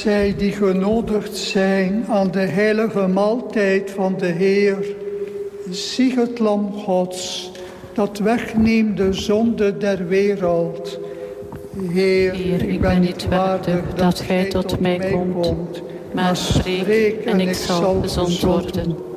zij die genodigd zijn aan de heilige maaltijd van de Heer. Zie het lam Gods, dat wegneemt de zonde der wereld. Heer, ik ben niet waardig dat gij tot mij komt, maar spreek en ik zal gezond worden.